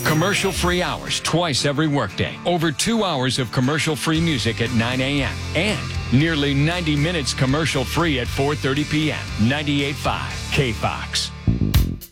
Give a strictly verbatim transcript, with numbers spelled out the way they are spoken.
Commercial-free hours twice every workday. Over two hours of commercial-free music at nine a.m. And nearly ninety minutes commercial-free at four thirty p.m. ninety-eight point five K F O X.